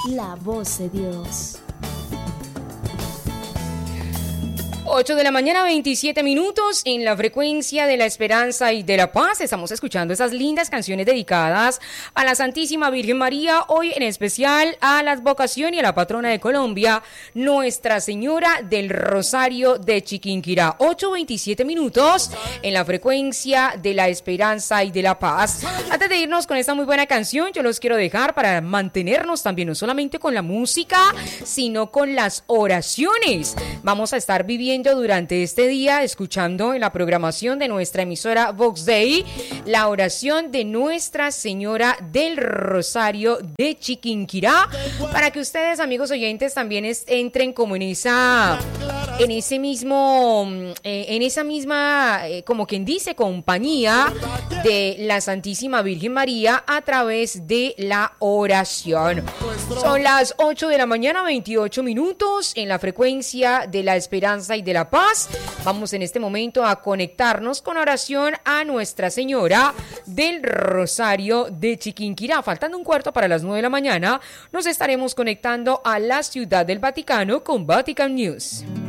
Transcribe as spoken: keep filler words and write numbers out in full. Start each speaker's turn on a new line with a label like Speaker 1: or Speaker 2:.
Speaker 1: la voz de Dios.
Speaker 2: ocho de la mañana, veintisiete minutos, en la frecuencia de la esperanza y de la paz. Estamos escuchando esas lindas canciones dedicadas a la Santísima Virgen María, hoy en especial a la advocación y a la patrona de Colombia, Nuestra Señora del Rosario de Chiquinquirá. ocho veintisiete minutos, en la frecuencia de la esperanza y de la paz. Antes de irnos con esta muy buena canción, yo los quiero dejar para mantenernos también no solamente con la música, sino con las oraciones. Vamos a estar viviendo durante este día, escuchando en la programación de nuestra emisora Vox Day, la oración de Nuestra Señora del Rosario de Chiquinquirá, para que ustedes, amigos oyentes, también es, entren como en esa, en ese mismo, eh, en esa misma, eh, como quien dice, compañía de la Santísima Virgen María a través de la oración. Son las ocho de la mañana, veintiocho minutos, en la frecuencia de la esperanza y de la paz. Vamos en este momento a conectarnos con oración a Nuestra Señora del Rosario de Chiquinquirá. Faltando un cuarto para las nueve de la mañana, nos estaremos conectando a la Ciudad del Vaticano con Vatican News.